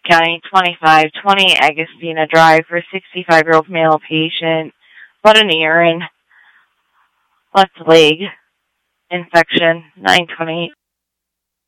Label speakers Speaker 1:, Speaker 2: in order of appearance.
Speaker 1: County 2520 Agostina Drive for 65-year-old male patient. Blood in the urine. Left leg. Infection 928.